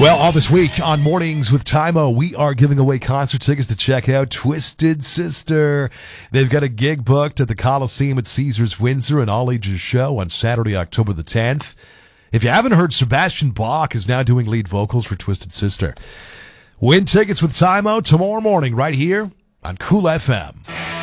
Well, all this week on Mornings with Tymo, we are giving away concert tickets to check out Twisted Sister. They've got a gig booked at the Coliseum at Caesars Windsor, an all-ages show on Saturday, October the 10th. If you haven't heard, Sebastian Bach is now doing lead vocals for Twisted Sister. Win tickets with Tymo tomorrow morning right here on Cool FM.